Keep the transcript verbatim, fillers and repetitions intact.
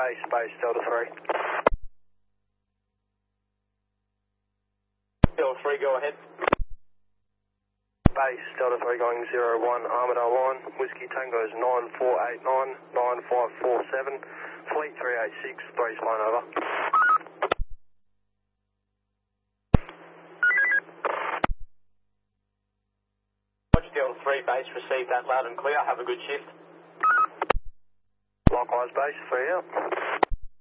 Base, base, Delta three. Delta three, go ahead. Base, Delta three going zero one, Armadale line, Whiskey Tango's nine four eight nine, nine five four seven, Fleet three eight six, three's flying over. Roger, Delta three, base, received that loud and clear, have a good shift. Likewise, base, three out.